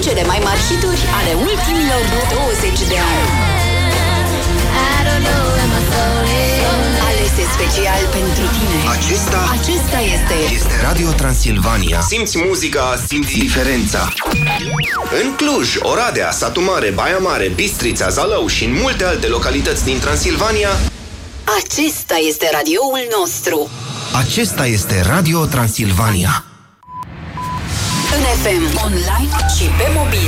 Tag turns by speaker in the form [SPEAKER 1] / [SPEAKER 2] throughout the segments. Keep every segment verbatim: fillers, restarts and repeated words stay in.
[SPEAKER 1] cele mai mari hituri ale ultimilor douăzeci de ani. Alese special pentru tine.
[SPEAKER 2] Acesta,
[SPEAKER 1] Acesta este
[SPEAKER 2] este Radio Transilvania. Simți muzica, simți diferența. În Cluj, Oradea, Satu Mare, Baia Mare, Bistrița, Zalău și în multe alte localități din Transilvania,
[SPEAKER 1] Acesta este radioul nostru.
[SPEAKER 2] acesta este Radio Transilvania.
[SPEAKER 1] În F M, online și pe mobil.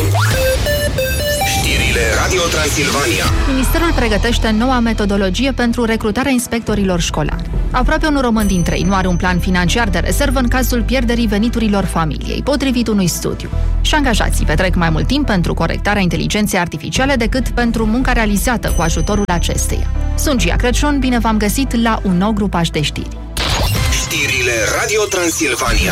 [SPEAKER 2] Știrile Radio Transilvania.
[SPEAKER 3] Ministerul pregătește noua metodologie pentru recrutarea inspectorilor școlari. Aproape un român din trei nu are un plan financiar de rezervă în cazul pierderii veniturilor familiei, potrivit unui studiu. Și angajații petrec mai mult timp pentru corectarea inteligenței artificiale decât pentru munca realizată cu ajutorul acesteia. Sunt Gia Crăciun, bine v-am găsit la un nou grupaj de știri.
[SPEAKER 2] Știrile Radio Transilvania.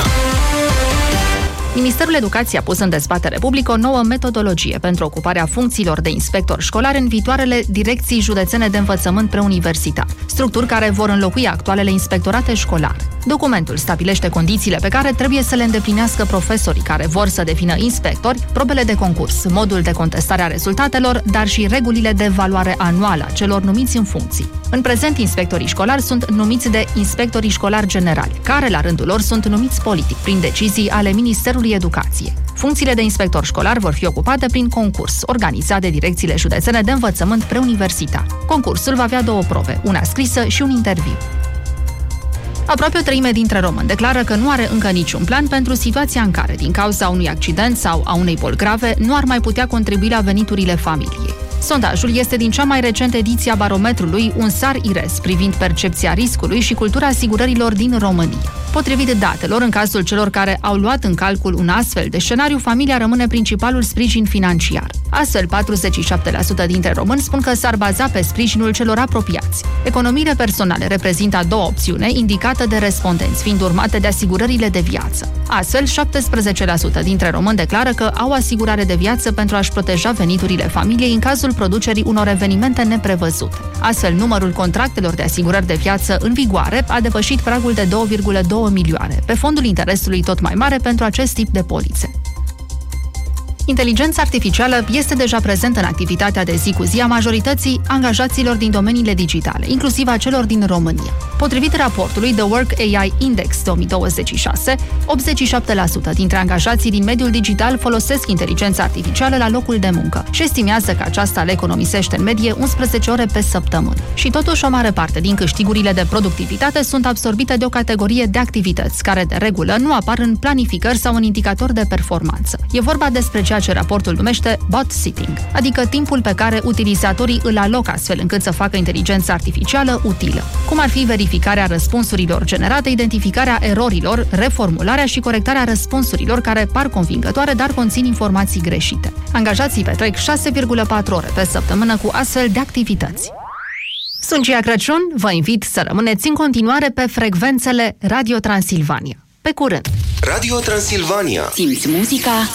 [SPEAKER 3] Ministerul Educației a pus în dezbatere publică o nouă metodologie pentru ocuparea funcțiilor de inspector școlar în viitoarele direcții județene de învățământ preuniversitar, structuri care vor înlocui actualele inspectorate școlare. Documentul stabilește condițiile pe care trebuie să le îndeplinească profesorii care vor să devină inspectori, probele de concurs, modul de contestare a rezultatelor, dar și regulile de evaluare anuală a celor numiți în funcții. În prezent, inspectorii școlari sunt numiți de inspectorii școlari generali, care la rândul lor sunt numiți politic, prin decizii ale Ministerului Educației. Funcțiile de inspector școlar vor fi ocupate prin concurs, organizat de direcțiile județene de învățământ preuniversitar. Concursul va avea două probe, una scrisă și un interviu. Aproape o treime dintre români declară că nu are încă niciun plan pentru situația în care, din cauza unui accident sau a unei boli grave, nu ar mai putea contribui la veniturile familiei. Sondajul este din cea mai recentă ediție a barometrului Un Sar Ires privind percepția riscului și cultura asigurărilor din România. Potrivit datelor, în cazul celor care au luat în calcul un astfel de scenariu, familia rămâne principalul sprijin financiar. Astfel, patruzeci și șapte la sută dintre români spun că s-ar baza pe sprijinul celor apropiați. Economiile personale reprezintă a doua opțiune indicată de respondenți, fiind urmate de asigurările de viață. Astfel, șaptesprezece la sută dintre români declară că au asigurare de viață pentru a-și proteja veniturile familiei în cazul producerii unor evenimente neprevăzute. Astfel, numărul contractelor de asigurări de viață în vigoare a depășit pragul de două virgulă doi milioane, pe fondul interesului tot mai mare pentru acest tip de polițe. Inteligența artificială este deja prezentă în activitatea de zi cu zi a majorității angajaților din domeniile digitale, inclusiv a celor din România. Potrivit raportului The Work A I Index două mii douăzeci și șase, optzeci și șapte la sută dintre angajații din mediul digital folosesc inteligența artificială la locul de muncă și estimează că aceasta le economisește în medie unsprezece ore pe săptămână. Și totuși o mare parte din câștigurile de productivitate sunt absorbite de o categorie de activități care de regulă nu apar în planificări sau în indicatori de performanță. E vorba despre ceea ce raportul numește bot sitting, adică timpul pe care utilizatorii îl alocă astfel încât să facă inteligența artificială utilă, cum ar fi verificarea răspunsurilor generate, identificarea erorilor, reformularea și corectarea răspunsurilor care par convingătoare, dar conțin informații greșite. Angajații petrec șase virgulă patru ore pe săptămână cu astfel de activități. Sunt Gia Crăciun, vă invit să rămâneți în continuare pe frecvențele Radio Transilvania. Pe curând!
[SPEAKER 2] Radio Transilvania.
[SPEAKER 1] Simți muzica